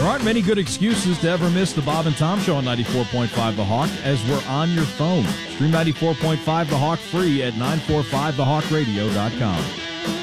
There aren't many good excuses to ever miss the Bob and Tom Show on 94.5 The Hawk, as we're on your phone. Stream 94.5 The Hawk free at 945thehawkradio.com.